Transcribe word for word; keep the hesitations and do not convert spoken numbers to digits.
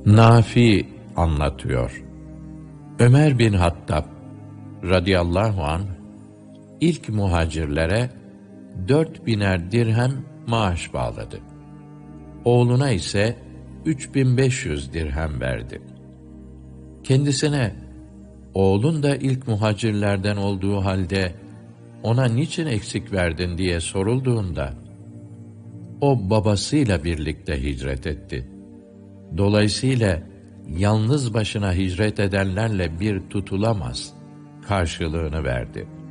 Nafi anlatıyor. Ömer bin Hattab radıyallahu anh ilk muhacirlere dört biner dirhem maaş bağladı. Oğluna ise üç bin beş yüz dirhem verdi. Kendisine, oğlun da ilk muhacirlerden olduğu halde ona niçin eksik verdin diye sorulduğunda, o babasıyla birlikte hicret etti. Dolayısıyla yalnız başına hicret edenlerle bir tutulamaz karşılığını verdi.